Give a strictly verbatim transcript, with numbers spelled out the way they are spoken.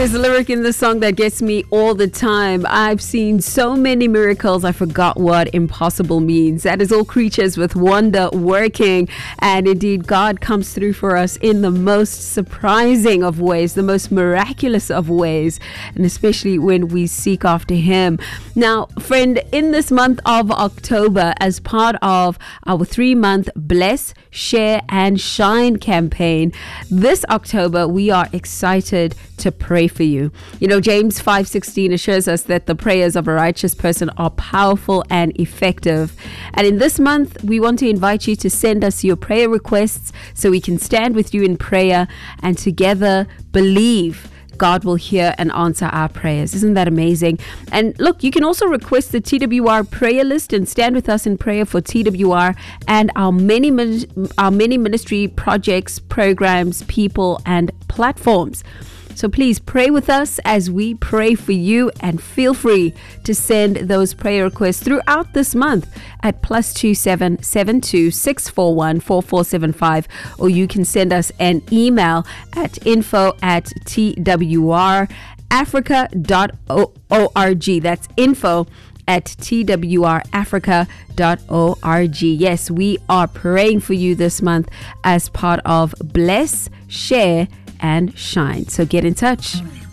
There's a lyric in the song that gets me all the time. I've seen so many miracles, I forgot what impossible means. That is all creatures with wonder working. And indeed, God comes through for us in the most surprising of ways, the most miraculous of ways, and especially when we seek after Him. Now, friend, in this month of October, as part of our three-month Bless, Share and Shine campaign, this October, we are excited to pray for you. You know, James five sixteen assures us that the prayers of a righteous person are powerful and effective. And in this month, we want to invite you to send us your prayer requests so we can stand with you in prayer and together believe God will hear and answer our prayers. Isn't that amazing? And look, you can also request the T W R prayer list and stand with us in prayer for T W R and our many our many ministry projects, programs, people, and platforms. So please pray with us as we pray for you, and feel free to send those prayer requests throughout this month at plus two seven seven two six four one four four seven five, or you can send us an email at info at twrafrica dot org. That's info at twrafrica dot org. Yes, we are praying for you this month as part of Bless, Share and Shine. So get in touch.